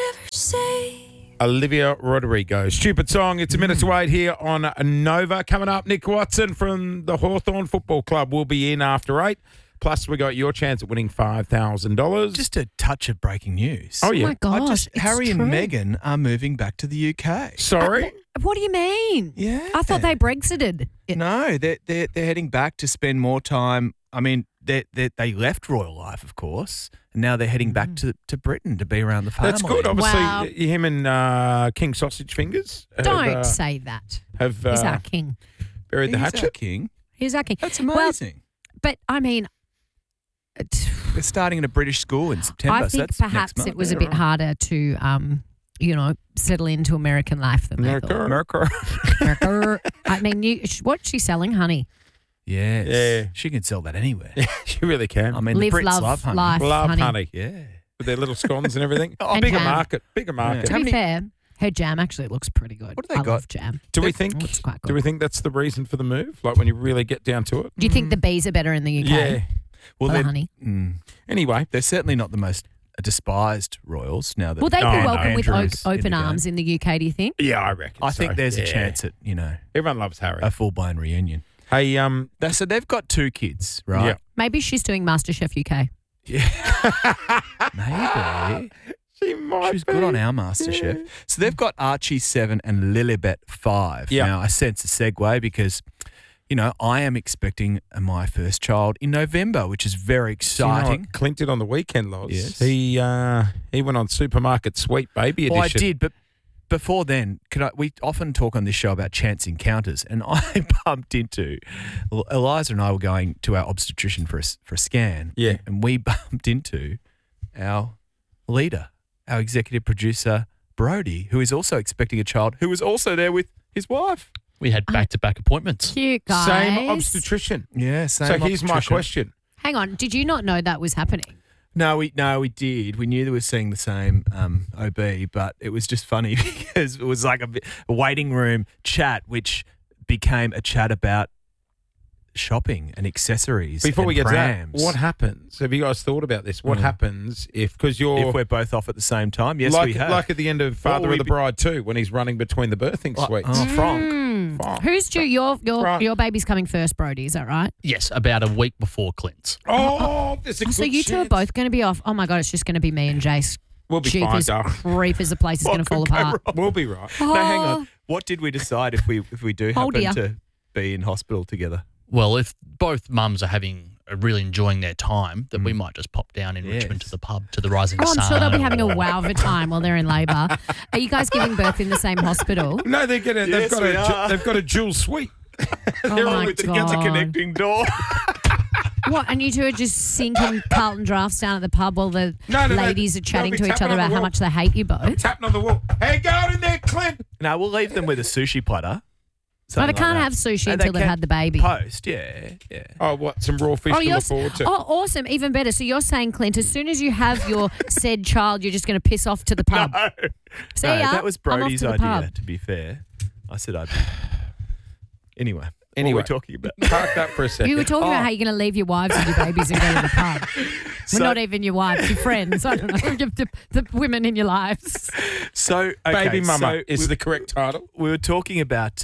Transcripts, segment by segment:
Olivia Rodrigo. Stupid song. It's a minute to wait here on Nova. Coming up, Nick Watson from the Hawthorn Football Club will be in after 8. Plus, we got your chance at winning $5,000. Just a touch of breaking news. Oh, yeah. Oh, my gosh. it's Harry and true. Meghan are moving back to the UK. Sorry? What do you mean? Yeah. I thought they Brexited. No, they're heading back to spend more time. I mean, they left royal life, of course, and now they're heading back to Britain to be around the family. That's good. Obviously, Wow. him and King Sausage Fingers Don't say that. have He's our king. buried the He's our hatchet. king. He's our king. That's Well, amazing. but, I mean, They're starting in a British school in September. I so think that's perhaps next month. it was a bit harder to, settle into American life than they thought. America. America. I mean, what's she selling? Honey. Yes. Yeah. She can sell that anywhere. You really can. I mean, Live, the Brits love, love honey. life, Love honey. honey. Yeah. With their little scones and everything. And Bigger jam. market. Bigger market. To How be many- fair, her jam actually looks pretty good. What have they I got? love jam. Do we It think? looks quite good. Do we think that's the reason for the move? Like when you really get down to it? Do you think the bees are better in the UK? Yeah. Well, For the they're, honey. Anyway, they're certainly not the most despised royals now that Will they be Oh, no, welcome with Andrew's in open the game. arms in the UK, do you think? yeah, I reckon. I think so. there's a Yeah. chance at, Everyone loves Harry. a full-blown reunion. Hey, So they've got 2 kids, right? Yeah. Maybe she's doing MasterChef UK. Maybe. she might She's be. good on our MasterChef. So they've got Archie 7 and Lilibet 5. Yeah. Now, I sense a segue because, I am expecting my first child in November, which is very Do you know what exciting. Clint did on the weekend, Loz? Yes. He went on Supermarket Sweet Baby Edition. Well, I did, but before then, we often talk on this show about chance encounters, and I bumped into Eliza and I were going to our obstetrician for a scan. Yeah. and we bumped into our leader, our executive producer Brody, who is also expecting a child, who was also there with his wife. We had back-to-back appointments. Cute, guys. Same obstetrician. Yeah, same. So here's my obstetrician. question. Hang on. Did you not know that was happening? No, we did. We knew they were seeing the same OB, but it was just funny because it was like a waiting room chat, which became a chat about shopping and accessories. Before and we get prams. to that, what happens? Have you guys thought about this? What happens because you're if we're both off at the same time? Yes, like we have. like at the end of What Father will of the we be- Bride too, when he's running between the birthing suites. Oh, Frank. Frank. Who's due? Your Right. baby's coming first, Brody. Is that right? Yes, about a week before Clint's. Oh, there's a good So you two are chance. both going to be off. Oh my God, it's just going to be me and Jace. We'll be fine, Jeepers darling. creepers, the place is going to fall apart. We'll be right. No, hang Oh. on. What did we decide if we do Oh, happen dear. to be in hospital together? Well, if both mums are really enjoying their time, then we might just pop down in Yes. Richmond to the pub, to the Rising Oh, I'm Sun. sure they'll be having a wow of a time while they're in labour. Are you guys giving birth in the same hospital? No, they've Yes, got we are. they've got a dual suite. Oh They're all my with the God. It's a connecting door. What? And you two are just sinking Carlton drafts down at the pub while the No, ladies are chatting they'll be to each tapping other on the about how wall. much they hate you both. Tapping on the wall. Hey, go out in there, Clint. No, we'll leave them with a sushi platter. But Something they can't like have that. sushi And until they they've can had the baby. Post, yeah. Oh, what? Some raw fish to you're look forward to. Oh, awesome. Even better. So you're saying, Clint, as soon as you have your said child, you're just going to piss off to the pub. See No, ya. that was I'm off Brody's to the idea, pub. to be fair. I said I'd. Anyway, what Anyway. were we talking about? Park that for a second. You were talking about how you're going to leave your wives and your babies and go to the pub. So- Well, not even your wives, your friends. I don't know. The women in your lives. So, okay, Baby mama so is the correct title. we were talking about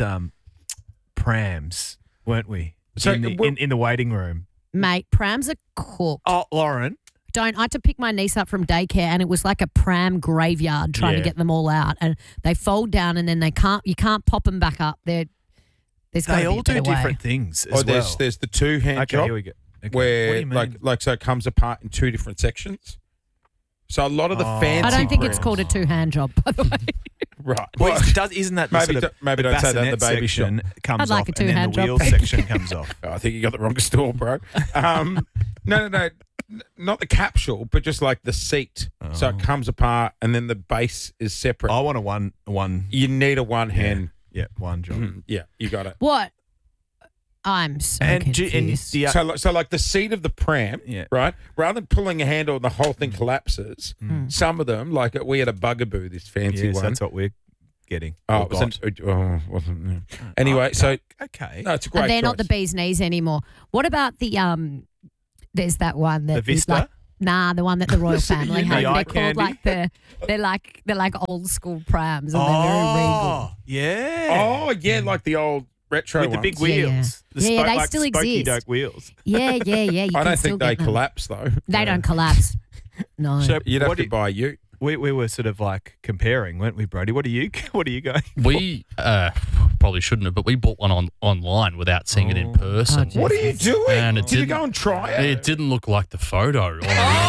prams, weren't we? So, in the waiting room. Mate, prams are cooked. Oh, Lauren. I had to pick my niece up from daycare, and it was like a pram graveyard trying to Yeah. get them all out. And they fold down, and then you can't pop them back up. There's got They to be all a do better way. different things as Oh, there's well. there's the two hand Okay, job here we go. Okay. where What do you mean? like so it comes apart in two different sections. So a lot of the Oh. fancy I don't think it's brands- called a two-hand job, by the way. right. Well, isn't that the Maybe sort of maybe the don't say that in the bassinet baby shop. section comes I'd like off a and then two-hand the job. wheel section comes off. Oh, I think you got the wrong store, bro. No, not the capsule, but just like the seat. So it comes apart, and then the base is separate. I want a one. You need a one hand. Yeah, one job. Yeah, you got it. What? I'm so confused. So like the seat of the pram, Yeah. right? Rather than pulling a handle and the whole thing collapses, some of them, like we had a Bugaboo, this fancy yes, one. that's what we're getting. Oh, Or it wasn't. Wasn't. Yeah. Anyway, okay. so Okay. no, it's a great. And they're not the choice. bee's knees anymore. What about the there's that one that The is Vista? like, Nah, the one that the royal family The had. eye They're called candy? they're like old school prams, and they're very regal. yeah. Oh, yeah, like the old retro With the ones. big Yeah, yeah. wheels. Yeah, they like still spokey exist. doke wheels. Yeah. You I can don't still think they get them. collapse, though. They don't collapse. No. So You'd have what to do- buy you. we were sort of like comparing, weren't we, Brody? What are you going? We probably shouldn't have, but we bought one online without seeing it in person. Oh, What are you doing? And it Did you didn't- go and try it? It didn't look like the photo.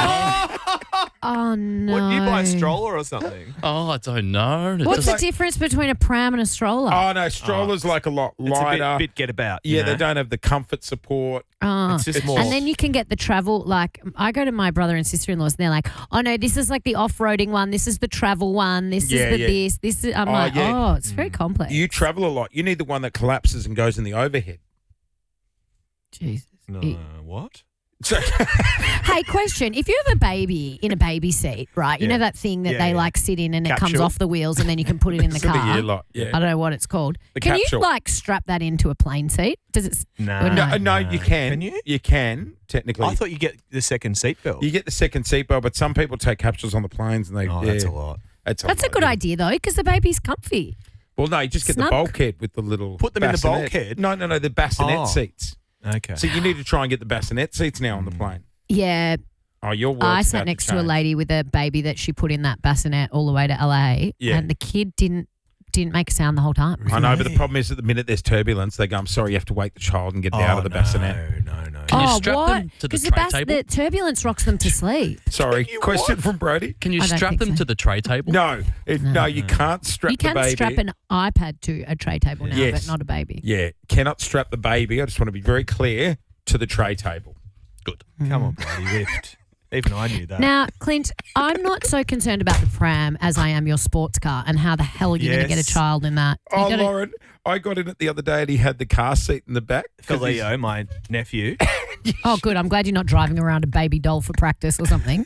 Oh no. What, you buy a stroller or something? Oh, I don't know. It What's just- the difference between a pram and a stroller? Oh, no, stroller's like a lot It's lighter. a bit get about. you Yeah, they know? don't have the comfort support. Oh. It's just more. And then you can get the travel, like I go to my brother and sister-in-laws and they're like, oh no, this is like the off-roading one. This is the travel one. This Yeah, is the yeah. this is, I'm Oh, like, yeah. oh, it's very complex. You travel a lot. You need the one that collapses and goes in the overhead. Jesus. No, what? So, Hey, question. If you have a baby in a baby seat, right, you Yeah. know that thing that Yeah, they yeah. like sit in and it comes Capsule. off the wheels and then you can put it in the Sort of car. year lot, yeah. I don't know what it's called. The Can capsule. you like strap that into a plane seat? Does it? No. no, you can. Can you? You can, technically. I thought you get the second seatbelt. You get the second seatbelt, but some people take capsules on the planes and they. Oh, yeah, that's a lot. That's a lot, good yeah. idea though, because the baby's comfy. Well, no, you just get Snug. the bulkhead with the little. Put them in the bassinet. bulkhead? No, the bassinet Oh. seats. Okay. So you need to try and get the bassinet seats now on the plane. Yeah, Oh, your world's I about sat next to a change. lady with a baby that she put in that bassinet all the way to LA, Yeah. and the kid didn't make a sound the whole time. I know, but the Really? problem is at the minute there's turbulence, they go, I'm sorry, you have to wake the child and get it out of the bassinet. No. Can you Oh, strap what? them to the 'Cause tray the table? turbulence rocks them to sleep. Sorry, You question what? from Brody. Can you I don't strap think them so. to the tray table? No, you can't strap You the can baby. strap an iPad to a tray table now, Yes. but not a baby. Yeah, cannot strap the baby. I just want to be very clear to the tray table. Good. Come on, bloody lift. Even I knew that. Now, Clint, I'm not so concerned about the pram as I am your sports car and how the hell are you going to get a Yes. child in that? You Oh, gotta- Lauren, I got in it the other day and he had the car seat in the back. 'cause he's- Leo, my nephew. Oh, good. I'm glad you're not driving around a baby doll for practice or something.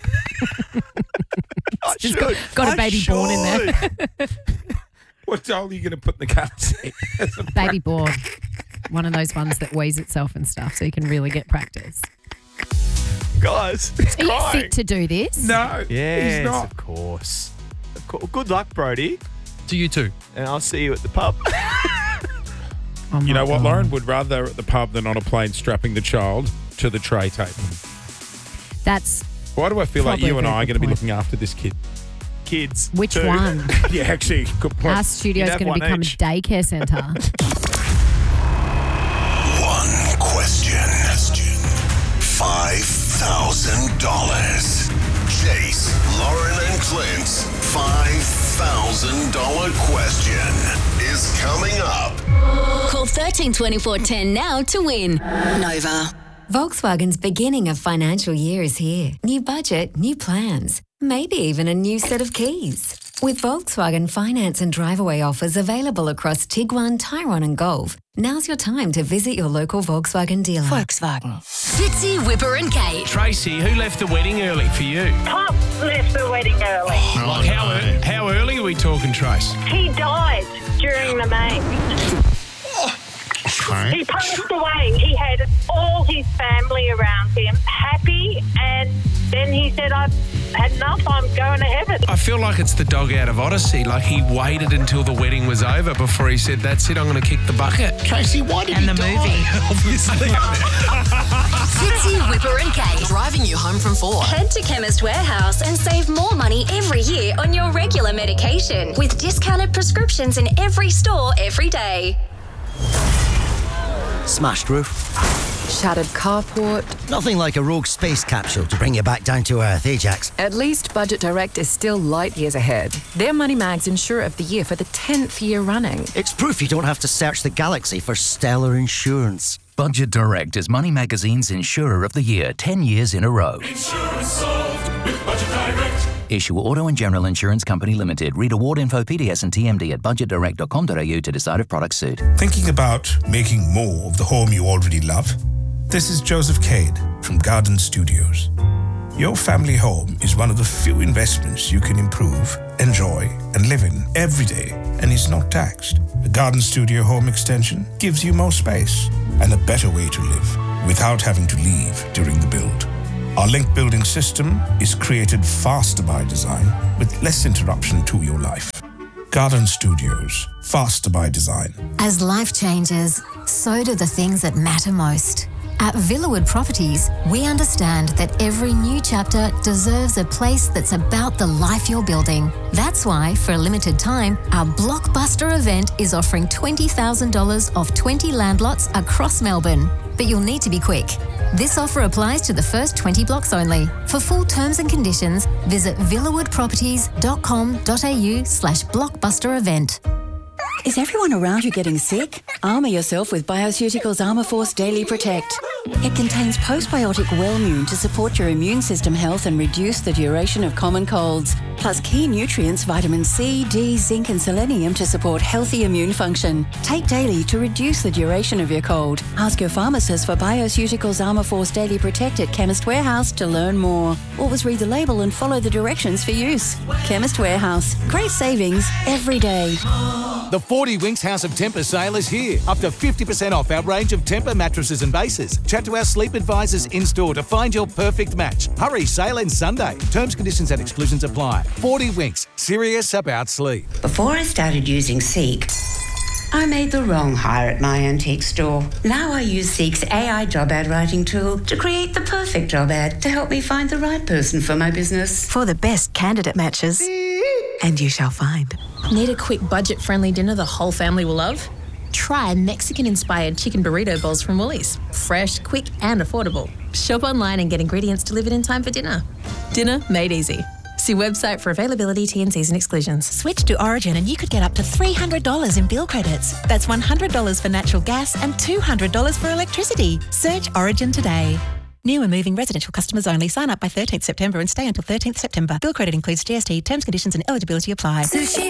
Just got a baby born in there. What doll are you going to put in the car seat? Baby born. One of those ones that weighs itself and stuff so you can really get practice. Guys, it's Are you crying. fit to do this? No, Yes, he's not. of course. Good luck, Brody. To you too. And I'll see you at the pub. Oh You my know what, God. Lauren? Would rather at the pub than on a plane strapping the child to the tray table. That's Why do I feel like Probably you a and very I are good going to be point. looking after this kid? Kids. which too. one? Yeah, actually, good point. Our studio is You'd have going to one become each. a daycare centre. One question. $5,000. Chase, Lauren, and Clint's $5,000 question is coming up. Call 13 24 10 now to win. Nova. Volkswagen's beginning of financial year is here. New budget, new plans, maybe even a new set of keys. With Volkswagen finance and drive-away offers available across Tiguan, Tyrone and Golf, now's your time to visit your local Volkswagen dealer. Volkswagen. Fitzy, Whipper and Kate. Tracy, who left the wedding early for you? Pop left the wedding early. Like how early are we talking, Trace? He died during the main. He passed away. He had all his family around him, happy, and then he said, I've had enough, I'm going to heaven. I feel like it's the dog out of Odyssey. Like he waited until the wedding was over before he said, that's it, I'm going to kick the bucket. Tracy, why did he die? Obviously. Fitzy, Whipper and Kate. Driving you home from 4. Head to Chemist Warehouse and save more money every year on your regular medication with discounted prescriptions in every store every day. Smashed roof. Shattered carport. Nothing like a rogue space capsule to bring you back down to earth, Ajax. At least Budget Direct is still light years ahead. They're Money Mag's Insurer of the Year for the 10th year running. It's proof you don't have to search the galaxy for stellar insurance. Budget Direct is Money Magazine's Insurer of the Year 10 years in a row. Insurance solved with Budget Direct. Issue Auto and General Insurance Company Limited. Read award info, PDS and TMD at budgetdirect.com.au to decide if products suit. Thinking about making more of the home you already love? This is Joseph Cade from Garden Studios. Your family home is one of the few investments you can improve, enjoy, and live in every day, and is not taxed. A Garden Studio home extension gives you more space and a better way to live without having to leave during the build. Our link building system is created faster by design with less interruption to your life. Garden Studios, faster by design. As life changes, so do the things that matter most. At Villawood Properties, we understand that every new chapter deserves a place that's about the life you're building. That's why, for a limited time, our blockbuster event is offering $20,000 off 20 land lots across Melbourne. But you'll need to be quick. This offer applies to the first 20 blocks only. For full terms and conditions, visit villawoodproperties.com.au/blockbuster event. Is everyone around you getting sick? Armour yourself with Bioceuticals Armour Force Daily Protect. It contains postbiotic Wellmune to support your immune system health and reduce the duration of common colds. Plus key nutrients vitamin C, D, zinc and selenium to support healthy immune function. Take daily to reduce the duration of your cold. Ask your pharmacist for Bioceuticals Armour Force Daily Protect at Chemist Warehouse to learn more. Always read the label and follow the directions for use. Chemist Warehouse. Great savings every day. The 40 Winks House of Temper sale is here. Up to 50% off our range of Temper mattresses and bases. Chat to our sleep advisors in-store to find your perfect match. Hurry, sale ends Sunday. Terms, conditions and exclusions apply. 40 Winks, serious about sleep. Before I started using Seek, I made the wrong hire at my antique store. Now I use Seek's AI job ad writing tool to create the perfect job ad to help me find the right person for my business. For the best candidate matches, and you shall find. Need a quick budget-friendly dinner the whole family will love? Try Mexican-inspired chicken burrito bowls from Woolies. Fresh, quick and affordable. Shop online and get ingredients delivered in time for dinner. Dinner made easy. See website for availability, T&Cs and exclusions. Switch to Origin and you could get up to $300 in bill credits. That's $100 for natural gas and $200 for electricity. Search Origin today. New and moving residential customers only. Sign up by 13th September and stay until 13th September. Bill credit includes GST. Terms, conditions and eligibility apply. Sushi